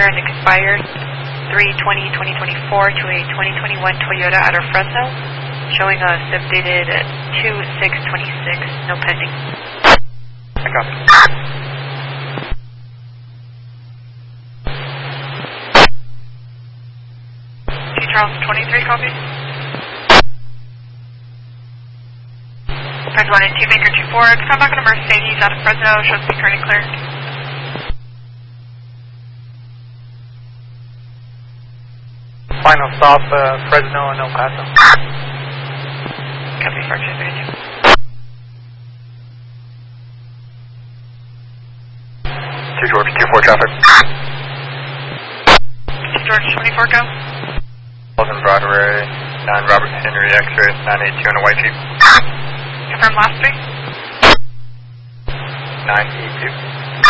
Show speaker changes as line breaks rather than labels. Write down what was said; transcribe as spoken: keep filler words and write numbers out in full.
return expired three twenty twenty twenty-four to a twenty twenty-one Toyota out of Fresno, showing a subdated two six twenty-six, no pending.
I copy.
T Charles twenty-three, copy. Fred one and two Baker two four, come back on a Mercedes out of Fresno, shows me currently cleared.
Final stop, uh, Fresno and El Paso.
Copy, Sergeant, thank you.
two George two four traffic.
two George twenty-four, go.
Walton Broadway, nine Robert Henry X-ray, nine eight two on a white Jeep.
Confirm last three.
nine eight two.